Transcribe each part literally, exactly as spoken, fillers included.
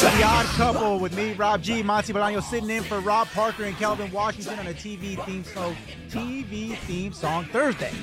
The Odd Couple with me, Rob G, Monty Bolaño, sitting in for Rob Parker and Kelvin Washington on a T V theme song, T V theme song Thursday.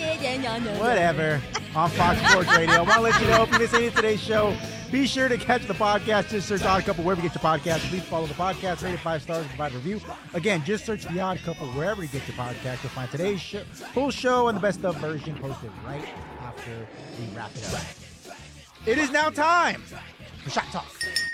Whatever. On Fox Sports Radio. I want to let you know if you missed any of today's show, be sure to catch the podcast. Just search Odd Couple wherever you get your podcast. Please follow the podcast, rate it five stars, and provide a review. Again, just search The Odd Couple wherever you get your podcast. You'll find today's show, full show and the best of version posted right after we wrap it up. It is now time for Shop Talk.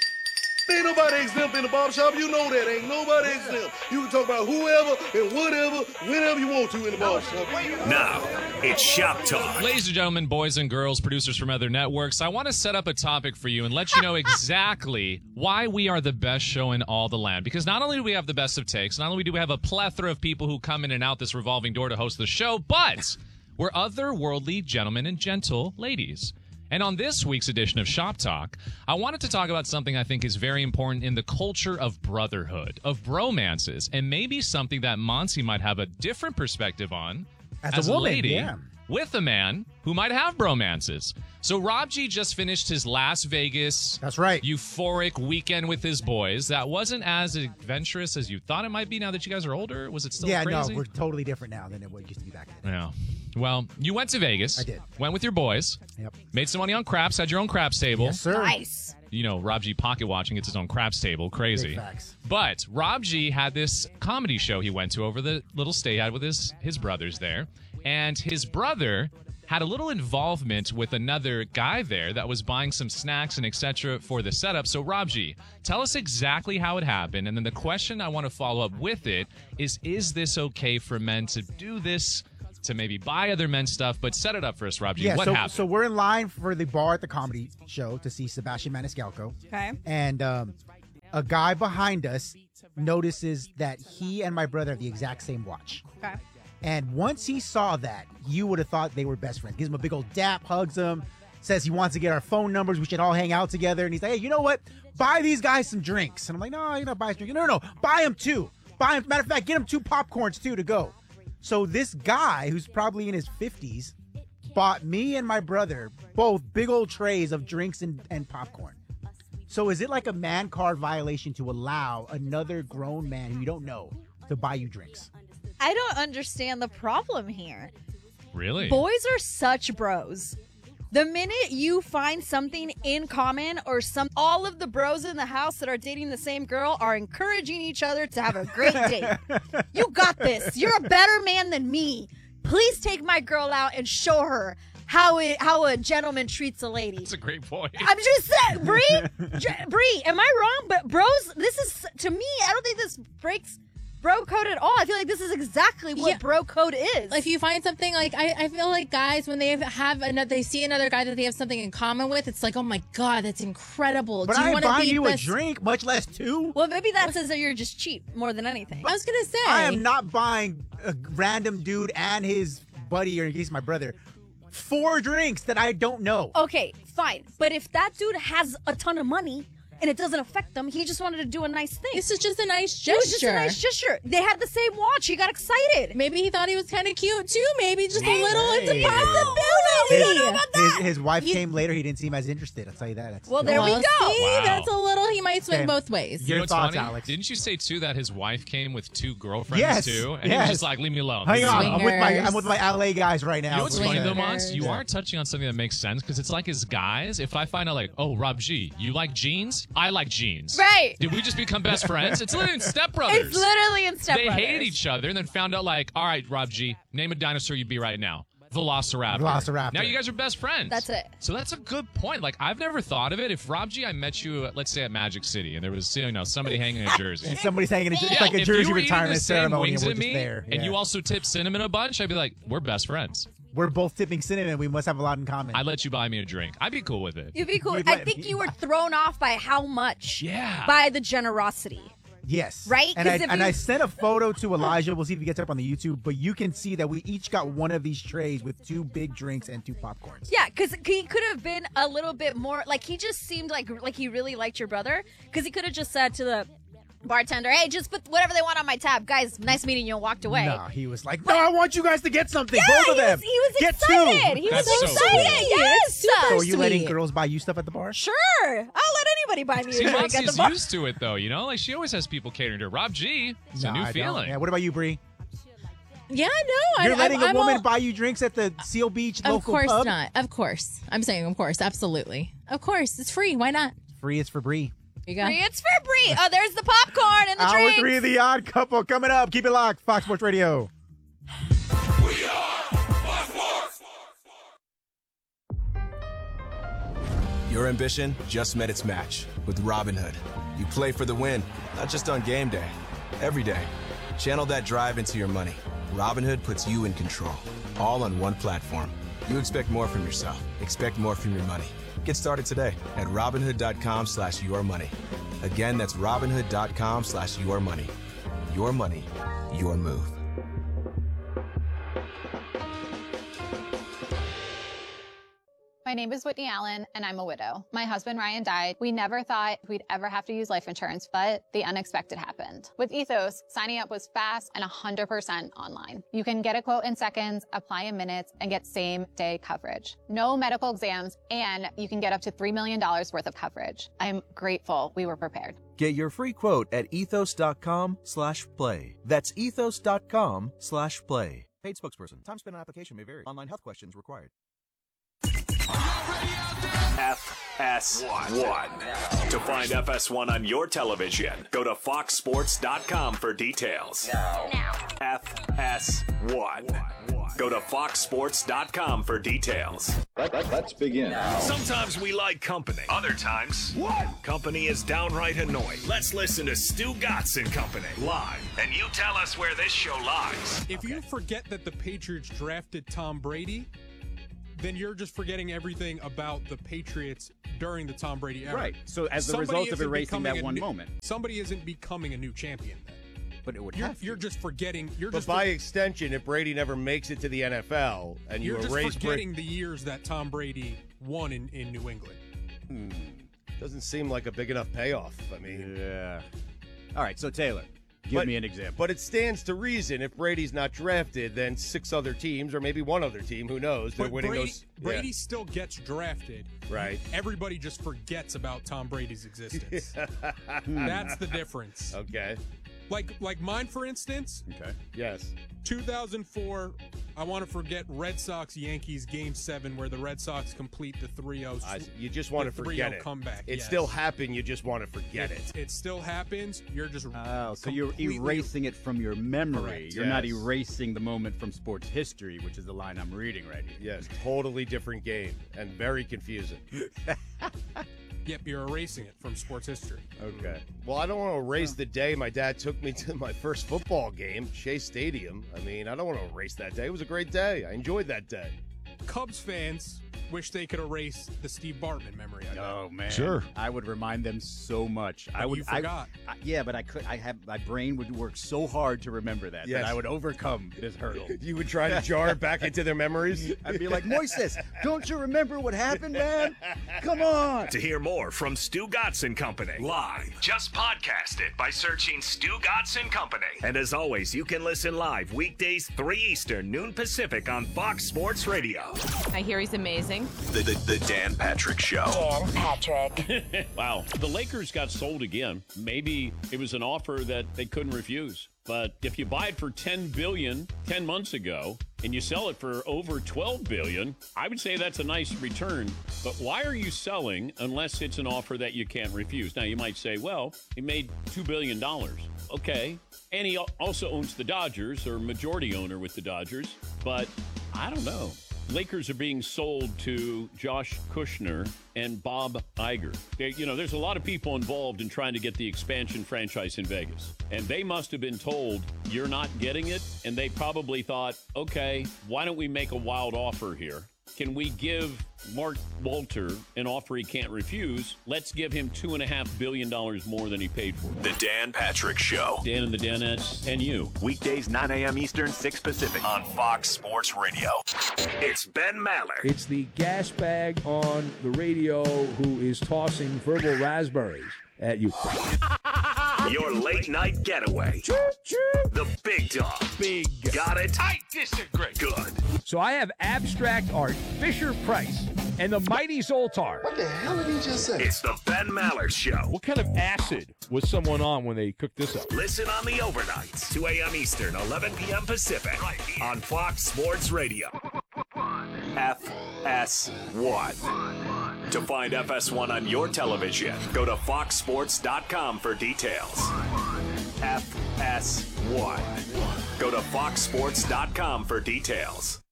Ain't nobody exempt in the barbershop. You know that. Ain't nobody exempt. You can talk about whoever and whatever, whenever you want to in the barbershop. Now, it's Shop Talk. Ladies and gentlemen, boys and girls, producers from other networks, I want to set up a topic for you and let you know exactly why we are the best show in all the land. Because not only do we have the best of takes, not only do we have a plethora of people who come in and out this revolving door to host the show, but we're otherworldly gentlemen and gentle ladies. And on this week's edition of Shop Talk, I wanted to talk about something I think is very important in the culture of brotherhood, of bromances, and maybe something that Monty might have a different perspective on As, as a, a woman, lady yeah. with a man who might have bromances. So Rob G just finished his Las Vegas That's right. euphoric weekend with his boys. That wasn't as adventurous as you thought it might be now that you guys are older. Was it still yeah, crazy? no, we're totally different now than it used to be back then. Yeah. Well, you went to Vegas. I did. Went with your boys. Yep. Made some money on craps. Had your own craps table. Yes, sir. Nice. You know, Rob G pocket watching gets his own craps table. Crazy. Big facts. But Rob G had this comedy show he went to over the little stay he had with his, his brothers there. And his brother had a little involvement with another guy there that was buying some snacks and et cetera for the setup. So, Rob G, tell us exactly how it happened. And then the question I want to follow up with it is, is this okay for men to do this, to maybe buy other men's stuff? But set it up for us, Rob G. Yeah, what so, happened? so we're in line for the bar at the comedy show to see Sebastian Maniscalco. Okay. And um, a guy behind us notices that he and my brother have the exact same watch. Okay. And once he saw that, you would have thought they were best friends. Gives him a big old dap, hugs him, says he wants to get our phone numbers. We should all hang out together. And he's like, hey, you know what? Buy these guys some drinks. And I'm like, no, you're not buying drinks. No, no, no. Buy them two. Buy them. Matter of fact, get them two popcorns too to go. So this guy, who's probably in his fifties, bought me and my brother both big old trays of drinks and, and popcorn. So is it like a man card violation to allow another grown man who you don't know to buy you drinks? I don't understand the problem here. Really? Boys are such bros. The minute you find something in common or some, all of the bros in the house that are dating the same girl are encouraging each other to have a great date. You got this. You're a better man than me. Please take my girl out and show her how it, how a gentleman treats a lady. That's a great point. I'm just saying, Bree, J- Bree, am I wrong? But bros, this is, to me, I don't think this breaks bro code at all. I feel like this is exactly what Yeah. bro code is. Like, if you find something, like, I, I feel like guys, when they have another, they see another guy that they have something in common with, it's like, oh my God, that's incredible. But Do you I ain't want to buying be you best- a drink, much less two. well, maybe that says that you're just cheap more than anything. I was going to say. I am not buying a random dude and his buddy, or in case my brother, four drinks that I don't know. Okay, fine. But if that dude has a ton of money and it doesn't affect them, he just wanted to do a nice thing. This is just a nice It gesture. was just a nice gesture. They had the same watch. He got excited. Maybe he thought he was kind of cute too. Maybe just a little. It's Hey. a possibility. His, his, his wife You- came later. He didn't seem as interested. I'll tell you that. That's Well, there we Well, go. See, Wow. that's a little. He might swing Okay. both ways. You Your know what's thoughts, funny? Alex? Didn't you say too that his wife came with two girlfriends Yes, too, and he yes. was just like, "Leave me alone." Hang Leave me on, alone. I'm with my Swingers. I'm with my L A guys right now. You know what's funny though, Swingers. Mons? You are touching on something that makes sense because it's like as guys, if I find out like, oh, Rob G, you like jeans, I like jeans. Right. Did we just become best friends? It's literally in Step Brothers. It's literally in Step They Brothers. hated each other and then found out like, all right, Rob G, name a dinosaur you'd be right now. Velociraptor. Velociraptor. Now you guys are best friends. That's it. So that's a good point. Like I've never thought of it. If Rob G, I met you, at, let's say at Magic City, and there was you know somebody hanging a jersey. And somebody's hanging it's Yeah, like a if jersey you were eating retirement the same ceremony, wings and we're at just me, there. and Yeah. you also tip cinnamon a bunch, I'd be like, we're best friends. We're both tipping cinnamon. We must have a lot in common. I let you buy me a drink. I'd be cool with it. You'd be cool. You'd I let think me you were buy- thrown off by how much. Yeah. By the generosity. Yes. Right? And I, 'Cause if and you- I sent a photo to Elijah. We'll see if he gets up on the YouTube. But you can see that we each got one of these trays with two big drinks and two popcorns. Yeah, because he could have been a little bit more, like, he just seemed like like he really liked your brother, because he could have just said to the Bartender, hey, just put whatever they want on my tab. Guys, nice meeting you, and walked away. No, he was like, no, I want you guys to get something. Yeah, Both of he them. was, he was get excited. two. He That's was so excited. sweet. Yes. Super So are you letting sweet. girls buy you stuff at the bar? Sure. I'll let anybody buy me a See, drink at the Moxie's bar. used to it, though, you know? Like, she always has people catering to her. Rob G, it's No, a new I don't. feeling. Yeah, what about you, Bree? Yeah, no. You're I, letting I, a I'm woman all, buy you drinks at the Seal Beach local Of course pub? not. Of course. I'm saying, of course. Absolutely. Of course. It's free. Why not? Free is for Bree. You go. Free, it's for Bree. Oh, there's the popcorn and the Hour drinks. three of The Odd Couple coming up. Keep it locked. Fox Sports Radio. Your ambition just met its match with Robinhood. You play for the win, not just on game day. Every day. Channel that drive into your money. Robinhood puts you in control, all on one platform. You expect more from yourself. Expect more from your money. Get started today at Robinhood.com slash your money. Again, that's Robinhood.com slash your money. Your money, your move. My name is Whitney Allen, and I'm a widow. My husband, Ryan, died. We never thought we'd ever have to use life insurance, but the unexpected happened. With Ethos, signing up was fast and one hundred percent online. You can get a quote in seconds, apply in minutes, and get same-day coverage. No medical exams, and you can get up to three million dollars worth of coverage. I'm grateful we were prepared. Get your free quote at ethos.com slash play. That's ethos.com slash play. Paid spokesperson. Time spent on application may vary. Online health questions required. F S one. To find F S one on your television, go to fox sports dot com for details. F S one. Go to fox sports dot com for details. Let, let, let's begin. Sometimes we like company. Other times, what? Company is downright annoying. Let's listen to Stu Gatz and Company live, and you tell us where this show lies. If you forget that the Patriots drafted Tom Brady, then you're just forgetting everything about the Patriots during the Tom Brady era. Right. So as the Somebody result of isn't erasing that becoming a one new- moment. Somebody isn't becoming a new champion then. But it would You're, have to. you're just forgetting. You're But just by for- extension, if Brady never makes it to the N F L and you you're just erase forgetting Brady, the years that Tom Brady won in, in New England. hmm, doesn't seem like a big enough payoff. I mean, Yeah. All right. So Taylor, give But- me an example. but it stands to reason if Brady's not drafted, then six other teams, or maybe one other team, who knows, they're But winning Brady, those. yeah. Brady still gets drafted. Right. Everybody just forgets about Tom Brady's existence. That's the difference. Okay. Like like mine, for instance. Okay. Yes. two thousand four, I want to forget Red Sox Yankees Game Seven, where the Red Sox complete the three oh. I, you just want to the forget three oh it. comeback. It yes. still happened. You just want to forget it, it. it still happens. You're just Oh, so you're completely- erasing it from your memory. Correct. You're not Yes. erasing the moment from sports history, which is the line I'm reading right here. Yes, totally different game and very confusing. Yep, you're erasing it from sports history. Okay. Well, I don't want to erase the day my dad took me to my first football game, Shea Stadium. I mean, I don't want to erase that day. It was a great day. I enjoyed that day. Cubs fans wish they could erase the Steve Bartman memory. I bet. Oh man. Sure. I would remind them so much. I But would. you I- forgot. I, yeah, but I could. I have my brain would work so hard to remember that Yes. that I would overcome this hurdle. You would try to jar it back into their memories? I'd be like, Moises, don't you remember what happened, man? Come on. To hear more from Stu Gatz and Company live, just podcast it by searching Stu Gatz and Company. And as always, you can listen live weekdays three Eastern, noon Pacific on Fox Sports Radio. I hear he's amazing. The, the, the Dan Patrick Show. Dan Patrick. Wow. The Lakers got sold again. Maybe it was an offer that they couldn't refuse. But if you buy it for ten billion dollars ten months ago and you sell it for over twelve billion dollars, I would say that's a nice return. But why are you selling unless it's an offer that you can't refuse? Now, you might say, well, he made two billion dollars. Okay. And he also owns the Dodgers, or majority owner with the Dodgers. But I don't know. Lakers are being sold to Josh Kushner and Bob Iger. They, you know, there's a lot of people involved in trying to get the expansion franchise in Vegas. And they must have been told, you're not getting it. And they probably thought, okay, why don't we make a wild offer here? Can we give Mark Walter an offer he can't refuse? Let's give him two and a half billion dollars more than he paid for. The Dan Patrick Show. Dan and the Danettes and you. Weekdays, nine a.m. Eastern, six Pacific on Fox Sports Radio. It's Ben Maller. It's the gas bag on the radio who is tossing verbal raspberries at you. Your late night getaway. The Big Dog. Big. Got it? I disagree. Good. So I have Abstract Art, Fisher-Price, and the Mighty Zoltar. What the hell did he just say? It's the Ben Maller Show. What kind of acid was someone on when they cooked this up? Listen on the overnights, two a.m. Eastern, eleven p.m. Pacific, right on Fox Sports Radio. F S one. To find F S one on your television, go to fox sports dot com for details. F S one. Go to fox sports dot com for details.